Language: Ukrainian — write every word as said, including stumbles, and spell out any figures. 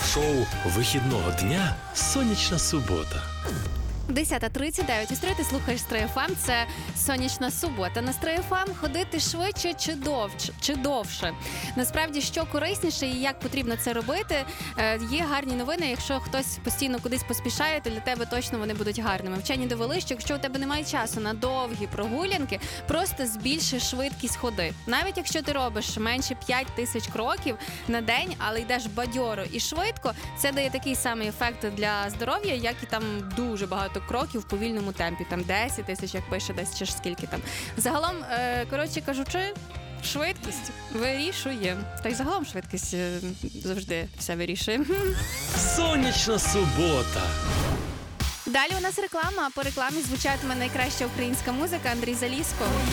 Шоу вихідного дня «Сонячна субота». десята тридцять дев'ять. Ось ти слухаєш Стрий еф ем. Це сонячна субота. На Стрий еф ем ходити швидше чи довше, чи довше. Насправді, що корисніше і як потрібно це робити, є гарні новини. Якщо хтось постійно кудись поспішає, то для тебе точно вони будуть гарними. Вчені довели, що якщо у тебе немає часу на довгі прогулянки, просто збільши швидкість ходи. Навіть якщо ти робиш менше п'ять тисяч кроків на день, але йдеш бадьоро і швидко, це дає такий самий ефект для здоров'я, як і там дуже багато кроків в повільному темпі, там десять тисяч, як пише десь, чи ж скільки там. Загалом, е, коротше кажучи, швидкість вирішує. Та й загалом швидкість е, завжди все вирішує. Сонячна субота. Далі у нас реклама, а по рекламі звучатиме найкраща українська музика Андрій Залізко.